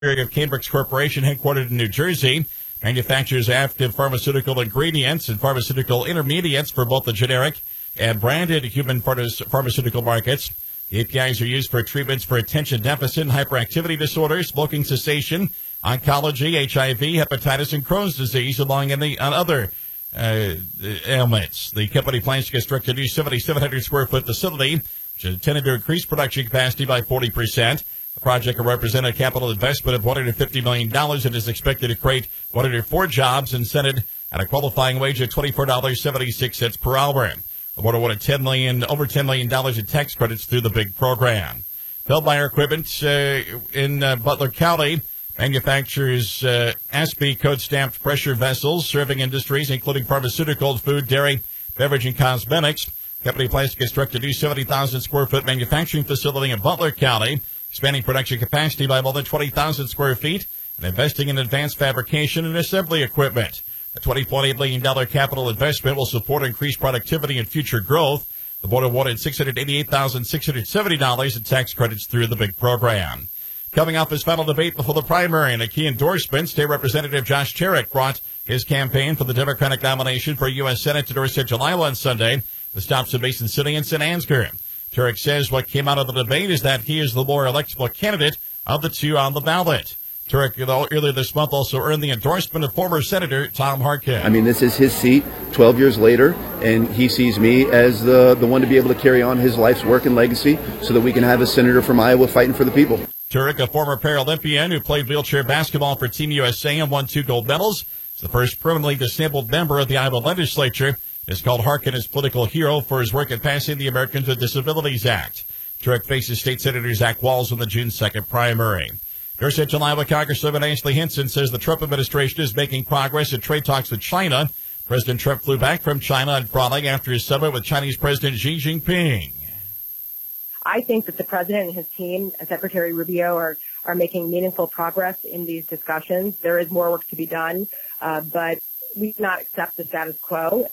of Cambridge Corporation, headquartered in New Jersey, manufactures active pharmaceutical ingredients and pharmaceutical intermediates for both the generic and branded human pharmaceutical markets. The APIs are used for treatments for attention deficit and hyperactivity disorders, smoking cessation, oncology, HIV, hepatitis, and Crohn's disease, among other ailments. The company plans to construct a new 7,700 square foot facility, which is intended to increase production capacity by 40%. The project will represent a capital investment of $150 million and is expected to create 104 jobs and centered at a qualifying wage of $24.76 per hour. The board awarded over $10 million in tax credits through the big program. Feldmeyer Equipment in Butler County manufactures ASPE code-stamped pressure vessels serving industries including pharmaceutical, food, dairy, beverage, and cosmetics. The company plans to construct a new 70,000 square foot manufacturing facility in Butler County, expanding production capacity by more than 20,000 square feet and investing in advanced fabrication and assembly equipment. The $20.8 million capital investment will support increased productivity and future growth. The board awarded $688,670 in tax credits through the big program. Coming off his final debate before the primary and a key endorsement, State Representative Josh Turek brought his campaign for the Democratic nomination for U.S. Senate to Dorset, Iowa on Sunday, with stops in Mason City and St. Ansgar. Turek says what came out of the debate is that he is the more electable candidate of the two on the ballot. Turek, earlier this month, also earned the endorsement of former Senator Tom Harkin. I mean, this is his seat 12 years later, and he sees me as the one to be able to carry on his life's work and legacy so that we can have a senator from Iowa fighting for the people. Turek, a former Paralympian who played wheelchair basketball for Team USA and won 2 gold medals, is the first permanently disabled member of the Iowa legislature. Is called Harkin his political hero for his work in passing the Americans with Disabilities Act. Turek faces State Senator Zach Walz in the June 2nd primary. Dorset, Iowa Congresswoman Ashley Hinson says the Trump administration is making progress in trade talks with China. President Trump flew back from China on Friday after his summit with Chinese President Xi Jinping. I think that the president and his team, Secretary Rubio, are making meaningful progress in these discussions. There is more work to be done, but we do not accept the status quo.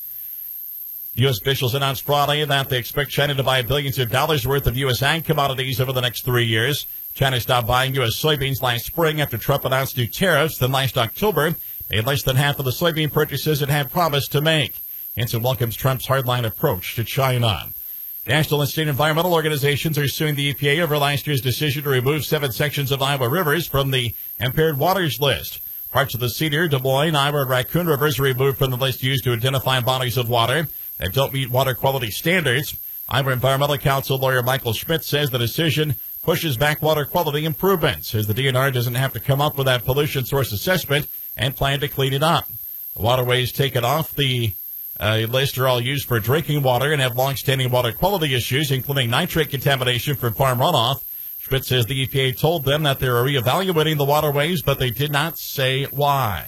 U.S. officials announced Friday that they expect China to buy billions of dollars worth of U.S. ag commodities over the next 3 years. China stopped buying U.S. soybeans last spring after Trump announced new tariffs. Then last October, made less than half of the soybean purchases it had promised to make. Hinson welcomes Trump's hardline approach to China. National and state environmental organizations are suing the EPA over last year's decision to remove 7 sections of Iowa rivers from the impaired waters list. Parts of the Cedar, Des Moines, Iowa, and Raccoon rivers are removed from the list used to identify bodies of water that don't meet water quality standards. Iowa Environmental Council lawyer Michael Schmidt says the decision pushes back water quality improvements, as the DNR doesn't have to come up with that pollution source assessment and plan to clean it up. The waterways taken off the list are all used for drinking water and have long-standing water quality issues, including nitrate contamination from farm runoff. Schmidt says the EPA told them that they are reevaluating the waterways, but they did not say why.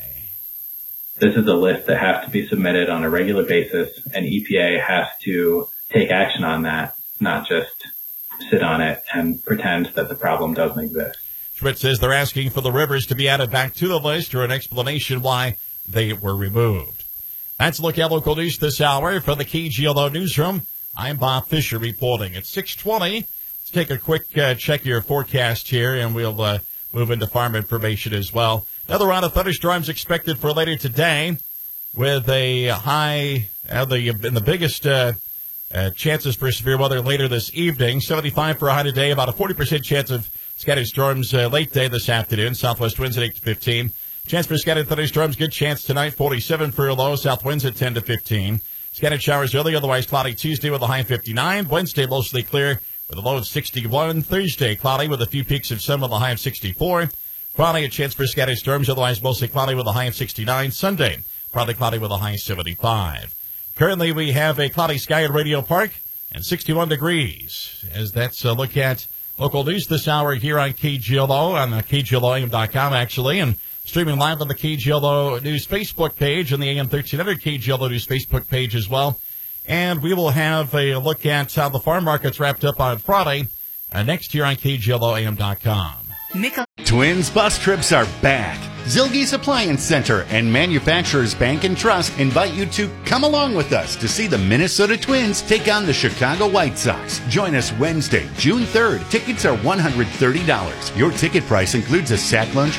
This is a list that has to be submitted on a regular basis, and EPA has to take action on that, not just sit on it and pretend that the problem doesn't exist. Schmidt says they're asking for the rivers to be added back to the list or an explanation why they were removed. That's a look at local news this hour. From the KGLO Newsroom, I'm Bob Fisher reporting. It's 6:20. Let's take a quick check of your forecast here, and we'll move into farm information as well. Another round of thunderstorms expected for later today, with a high in the biggest chances for severe weather later this evening. 75 for a high today, about a 40% chance of scattered storms late day this afternoon. Southwest winds at 8 to 15. Chance for scattered thunderstorms, good chance tonight. 47 for a low. South winds at 10 to 15. Scattered showers early, otherwise cloudy Tuesday with a high of 59. Wednesday mostly clear with a low of 61. Thursday cloudy with a few peaks of sun with a high of 64. Friday, a chance for scattered storms, otherwise mostly cloudy with a high of 69. Sunday, partly cloudy with a high of 75. Currently, we have a cloudy sky at Radio Park and 61 degrees. As that's a look at local news this hour here on KGLO, on KGLOAM.com, actually, and streaming live on the KGLO News Facebook page and the AM 1300 KGLO News Facebook page as well. And we will have a look at how the farm markets wrapped up on Friday next year on KGLOAM.com. Twins bus trips are back. Zilge's Appliance Center and Manufacturers Bank and Trust invite you to come along with us to see the Minnesota Twins take on the Chicago White Sox. Join us Wednesday, June 3rd. Tickets are $130. Your ticket price includes a sack lunch,